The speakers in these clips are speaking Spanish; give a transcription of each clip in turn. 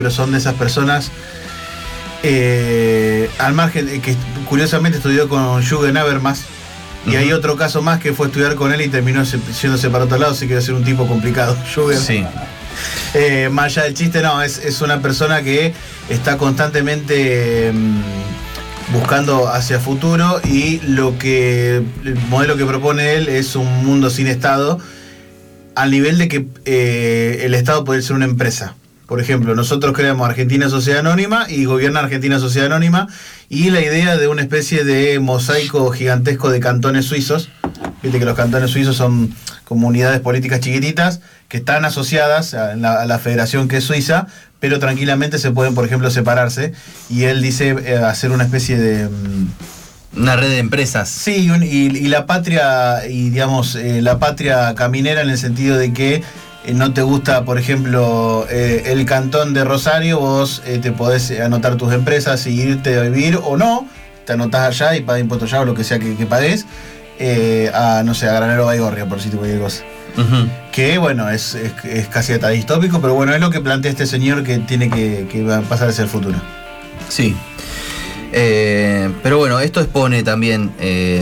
pero son de esas personas, al margen, que curiosamente estudió con Jürgen Habermas, y hay otro caso más que fue estudiar con él y terminó yéndose para otro lado, así que va a ser un tipo complicado, Jürgen. Sí. Más allá del chiste, no, es una persona que está constantemente buscando hacia futuro, y el modelo que propone él es un mundo sin Estado, al nivel de que el Estado puede ser una empresa. Por ejemplo, nosotros creamos Argentina Sociedad Anónima y gobierna Argentina Sociedad Anónima, y la idea de una especie de mosaico gigantesco de cantones suizos. Viste que los cantones suizos son comunidades políticas chiquititas que están asociadas a la federación que es Suiza, pero tranquilamente se pueden, por ejemplo, separarse. Y él dice hacer una especie de... una red de empresas. Sí, y la patria, y digamos, la patria caminera, en el sentido de que no te gusta, por ejemplo, el cantón de Rosario, vos te podés anotar tus empresas y irte a vivir o no, te anotás allá y pagas impuestos allá o lo que sea que pagues, no sé, a Granero Baigorria, por decirte cualquier cosa. Uh-huh. Que bueno, es casi hasta distópico, pero bueno, es lo que plantea este señor, que tiene que pasar hacia el futuro. Sí. Pero bueno, esto expone también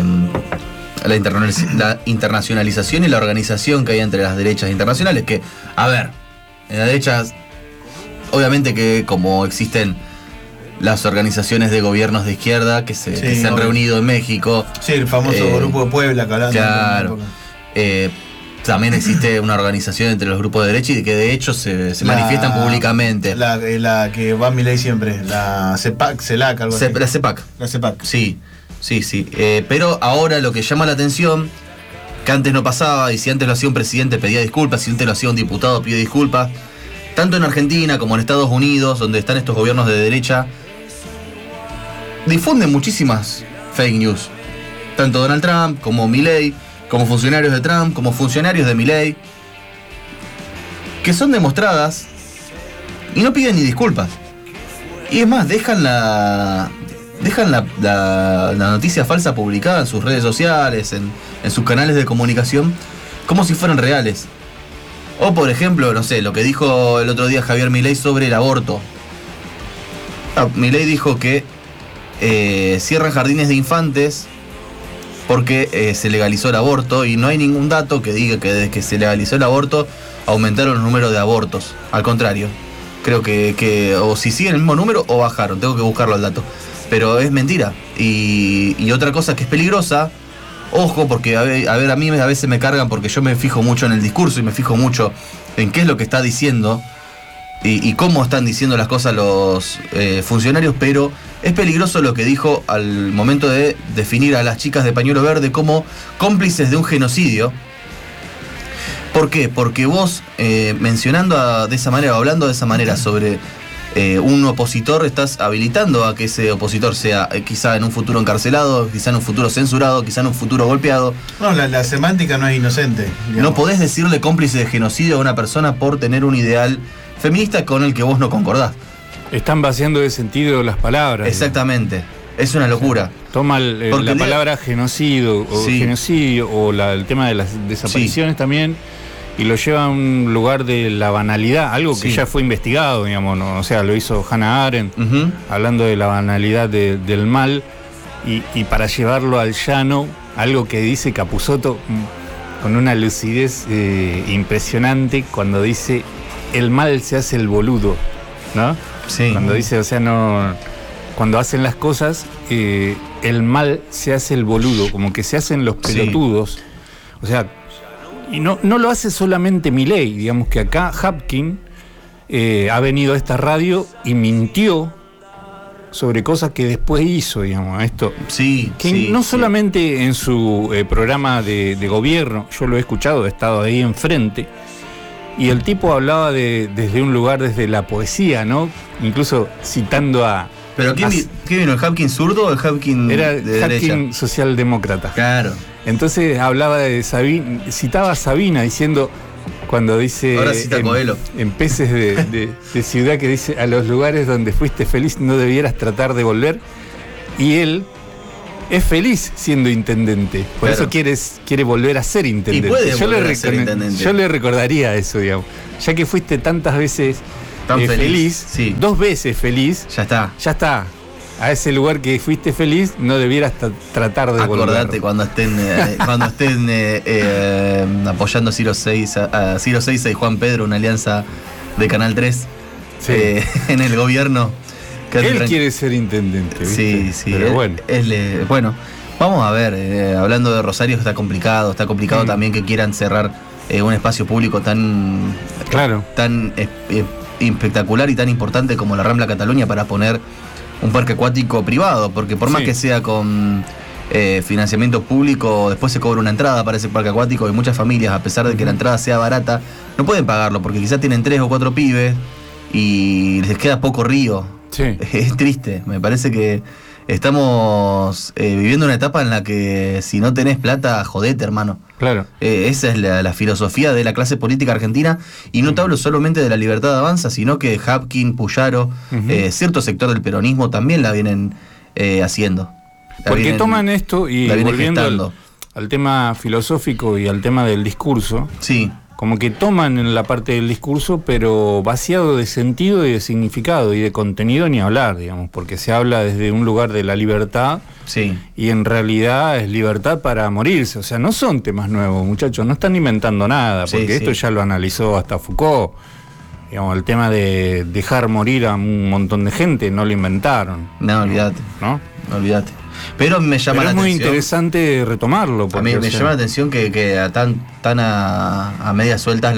la internacionalización y la organización que hay entre las derechas internacionales, que, a ver, en las derechas, obviamente que como existen las organizaciones de gobiernos de izquierda que se han reunido en México. Sí, el famoso Grupo de Puebla, que hablando. Claro. También existe una organización entre los grupos de derecha y que de hecho se manifiestan públicamente. La que va a Milei siempre, la CELAC, algo así. La CEPAC. La CEPAC. Sí. Pero ahora lo que llama la atención, que antes no pasaba, y si antes lo hacía un presidente pedía disculpas, si antes lo hacía un diputado pide disculpas, tanto en Argentina como en Estados Unidos, donde están estos gobiernos de derecha, difunden muchísimas fake news. Tanto Donald Trump como Milei, como funcionarios de Trump, como funcionarios de Milei, que son demostradas y no piden ni disculpas. Y es más, dejan la noticia falsa publicada en sus redes sociales, en sus canales de comunicación, como si fueran reales. O por ejemplo, no sé, lo que dijo el otro día Javier Milei sobre el aborto. Milei dijo que cierran jardines de infantes porque se legalizó el aborto, y no hay ningún dato que diga que desde que se legalizó el aborto aumentaron los números de abortos. Al contrario, creo que o si siguen el mismo número o bajaron, tengo que buscarlo al dato. Pero es mentira. Y otra cosa que es peligrosa, ojo, porque a ver, a mí a veces me cargan porque yo me fijo mucho en el discurso y me fijo mucho en qué es lo que está diciendo y cómo están diciendo las cosas los funcionarios, pero es peligroso lo que dijo al momento de definir a las chicas de pañuelo verde como cómplices de un genocidio. ¿Por qué? Porque vos mencionando de esa manera, hablando de esa manera sobre un opositor, estás habilitando a que ese opositor sea quizá en un futuro encarcelado, quizá en un futuro censurado, quizá en un futuro golpeado. No, la semántica no es inocente, digamos. No podés decirle cómplice de genocidio a una persona por tener un ideal feminista con el que vos no concordás. Están vaciando de sentido las palabras. Exactamente. Es una locura. Toma la palabra genocidio o el tema de las desapariciones también, y lo lleva a un lugar de la banalidad, algo que ya fue investigado, digamos, ¿no? O sea, lo hizo Hannah Arendt, hablando de la banalidad del mal, y para llevarlo al llano, algo que dice Capusotto con una lucidez impresionante, cuando dice el mal se hace el boludo, ¿no? Sí. Cuando dice, o sea, no, cuando hacen las cosas, el mal se hace el boludo, como que se hacen los pelotudos. Sí. O sea, y no lo hace solamente Milei, digamos que acá Hapkin ha venido a esta radio y mintió sobre cosas que después hizo, digamos, esto. Sí. Que no solamente en su programa de gobierno, yo lo he escuchado, he estado ahí enfrente, y el tipo hablaba desde un lugar, desde la poesía, ¿no? Incluso citando a... ¿Pero qué vino? ¿El Hapkin zurdo o el Hapkin era de derecha? Hapkin socialdemócrata. Claro. Entonces hablaba de Sabina, citaba a Sabina diciendo, cuando dice... Ahora cita Coelho. En Peces de Ciudad, que dice, a los lugares donde fuiste feliz no debieras tratar de volver. Y él es feliz siendo intendente. Por eso quiere volver a ser intendente. Y puede volver a ser intendente. Yo le recordaría eso, digamos. Ya que fuiste tantas veces tan feliz, sí. 2 veces feliz, ya está. A ese lugar que fuiste feliz no debieras tratar de volver. Acordate cuando estén apoyando Ciro 6 y Juan Pedro, una alianza de Canal 3 en el gobierno. Él quiere ser intendente, ¿viste? Sí. Pero bueno. Bueno, vamos a ver, hablando de Rosario está complicado también que quieran cerrar un espacio público tan espectacular y tan importante como la Rambla Cataluña para poner un parque acuático privado, porque por más que sea con financiamiento público, después se cobra una entrada para ese parque acuático y muchas familias, a pesar de que la entrada sea barata, no pueden pagarlo porque quizás tienen 3 o 4 pibes y les queda poco río. Sí. Es triste, me parece que estamos viviendo una etapa en la que si no tenés plata, jodete, hermano. Claro. Esa es la filosofía de la clase política argentina, y no te hablo solamente de la Libertad Avanza, sino que Hapkin, Puyaro, cierto sector del peronismo también la vienen haciendo. Porque toman esto y volviendo al tema filosófico y al tema del discurso, sí, como que toman en la parte del discurso, pero vaciado de sentido y de significado y de contenido ni hablar, digamos, porque se habla desde un lugar de la libertad, sí, y en realidad es libertad para morirse. O sea, no son temas nuevos, muchachos, no están inventando nada, porque esto ya lo analizó hasta Foucault. Digamos, el tema de dejar morir a un montón de gente no lo inventaron. No, olvídate. ¿No? Olvídate. Pero me llama la atención. Es muy interesante retomarlo. Porque, a mí me llama la atención que tan a medias sueltas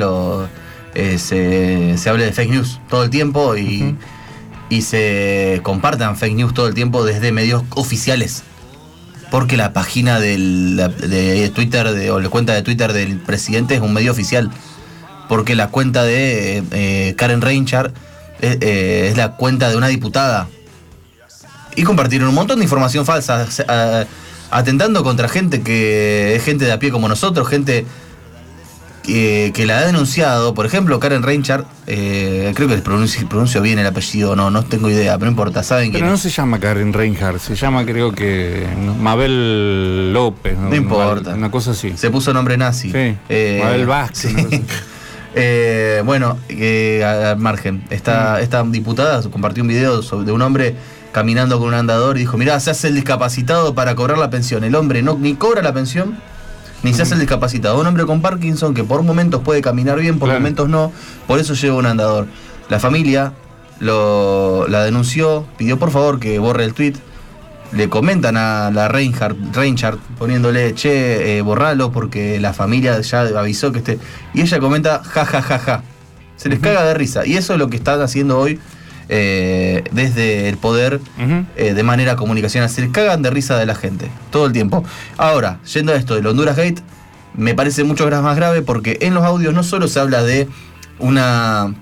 se hable de fake news todo el tiempo y se compartan fake news todo el tiempo desde medios oficiales. Porque la página de Twitter o la cuenta de Twitter del presidente es un medio oficial. Porque la cuenta de Karen Reinhardt es la cuenta de una diputada. Y compartieron un montón de información falsa, atentando contra gente que es gente de a pie como nosotros, gente que la ha denunciado. Por ejemplo, Karen Reinhardt, creo que pronuncio bien el apellido, no tengo idea, pero no importa, saben que. Pero no se llama Karen Reinhardt, se llama, creo que Mabel López. No importa. Una cosa así. Se puso nombre nazi. Sí, Mabel Vázquez. Sí. Bueno, al margen, esta diputada compartió un video de un hombre caminando con un andador y dijo: mirá, se hace el discapacitado para cobrar la pensión. El hombre ni cobra la pensión, ni se hace el discapacitado. Un hombre con Parkinson que por momentos puede caminar bien, por momentos no, por eso lleva un andador. La familia la denunció, pidió por favor que borre el tweet. Le comentan a la Reinhardt poniéndole: che, borralo porque la familia ya avisó que esté. Y ella comenta: ja, ja, ja, ja. Se les caga de risa. Y eso es lo que están haciendo hoy desde el poder, de manera comunicacional. Se les cagan de risa de la gente todo el tiempo. Ahora, yendo a esto del Honduras Gate, me parece mucho más grave porque en los audios no solo se habla de una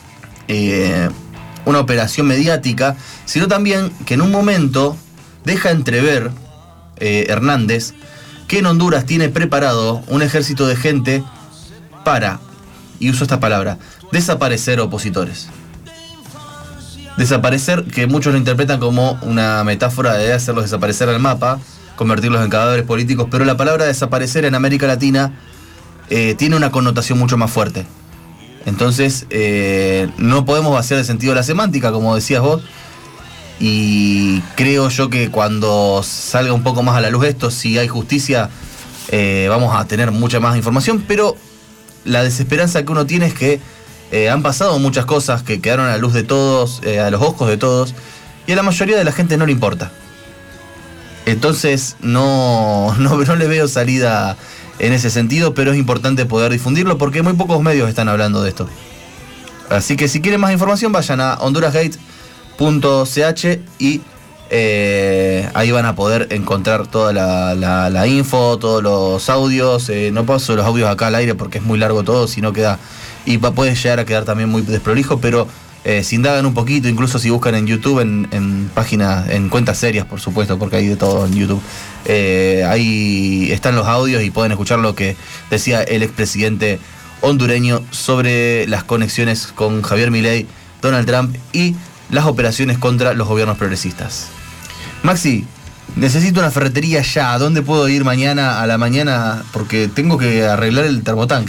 operación mediática, sino también que en un momento deja entrever Hernández que en Honduras tiene preparado un ejército de gente para, y uso esta palabra, desaparecer opositores. Desaparecer, que muchos lo interpretan como una metáfora de hacerlos desaparecer al mapa, convertirlos en cadáveres políticos, pero la palabra desaparecer en América Latina tiene una connotación mucho más fuerte. Entonces, no podemos vaciar de sentido la semántica, como decías vos, y creo yo que cuando salga un poco más a la luz esto, si hay justicia, vamos a tener mucha más información, pero la desesperanza que uno tiene es que han pasado muchas cosas que quedaron a la luz de todos, a los ojos de todos, y a la mayoría de la gente no le importa. Entonces no le veo salida en ese sentido, pero es importante poder difundirlo porque muy pocos medios están hablando de esto. Así que si quieren más información, vayan a hondurasgate.ch y ahí van a poder encontrar toda la info, todos los audios. No paso los audios acá al aire porque es muy largo todo, si no queda, y puede llegar a quedar también muy desprolijo, pero si indagan un poquito, incluso si buscan en YouTube, en páginas, en cuentas serias, por supuesto, porque hay de todo en YouTube, ahí están los audios y pueden escuchar lo que decía el expresidente hondureño sobre las conexiones con Javier Milei, Donald Trump y las operaciones contra los gobiernos progresistas. Maxi, necesito una ferretería ya. ¿A dónde puedo ir mañana a la mañana? Porque tengo que arreglar el termotanque.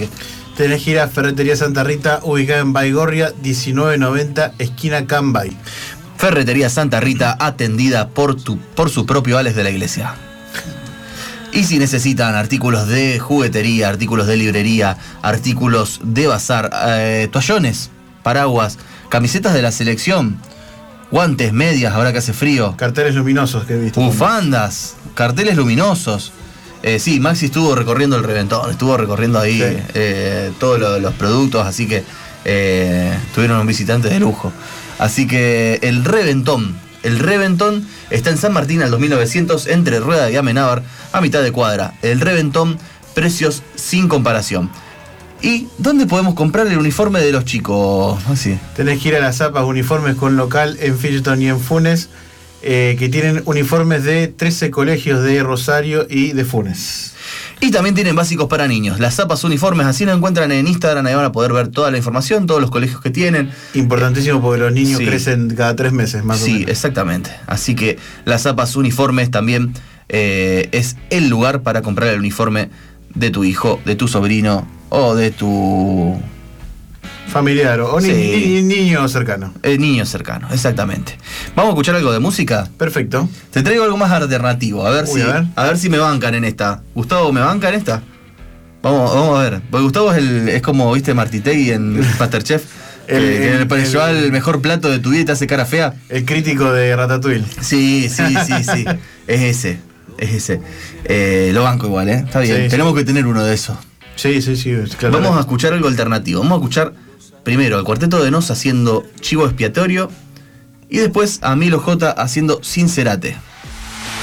Tenés que ir a Ferretería Santa Rita, ubicada en Baigorria, 1990, esquina Cambay. Ferretería Santa Rita, atendida por su propio Alex de la Iglesia. Y si necesitan artículos de juguetería, artículos de librería, artículos de bazar, toallones, paraguas, camisetas de la selección, guantes, medias, ahora que hace frío. Carteles luminosos que he visto. Bufandas, carteles luminosos. Sí, Maxi estuvo recorriendo el reventón, estuvo recorriendo ahí todos los productos, así que tuvieron un visitante de lujo. Así que el reventón está en San Martín al 2900, entre Rueda y Amenábar, a mitad de cuadra. El reventón, precios sin comparación. ¿Y dónde podemos comprar el uniforme de los chicos? Así. Tenés que ir a las zapas uniformes con local en Fisherton y en Funes, que tienen uniformes de 13 colegios de Rosario y de Funes. Y también tienen básicos para niños. Las zapas uniformes, así lo encuentran en Instagram, ahí van a poder ver toda la información, todos los colegios que tienen. Importantísimo porque los niños crecen cada 3 meses más o menos. Sí, exactamente. Así que las zapas uniformes también es el lugar para comprar el uniforme de tu hijo, de tu sobrino o de tu... familiar o niño cercano. Niño cercano, exactamente. ¿Vamos a escuchar algo de música? Perfecto. Te traigo algo más alternativo, a ver si me bancan en esta. ¿Gustavo me banca en esta? Vamos a ver. Porque Gustavo es como, viste, Martitegui en Masterchef. Que le lleva el mejor plato de tu vida y te hace cara fea. El crítico de Ratatouille. Sí. Es ese. Lo banco igual, está bien. Tenemos que tener uno de esos. Sí, claro. Vamos a escuchar algo alternativo. Vamos a escuchar primero al Cuarteto de Nos haciendo Chivo Expiatorio y después a Milo J haciendo Sincerate.